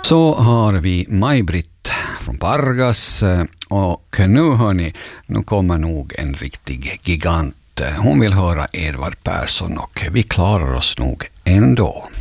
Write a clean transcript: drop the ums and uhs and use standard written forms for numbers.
Så har vi Maj-Britt från Pargas och nu hörni, nu kommer nog en riktig gigant. Hon vill höra Edvard Persson och vi klarar oss nog ändå.